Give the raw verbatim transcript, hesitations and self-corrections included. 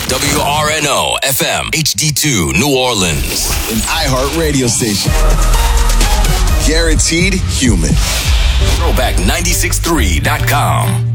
W R N O F M H D two New Orleans. An iHeart radio station. Guaranteed human. throwback nine six three dot com.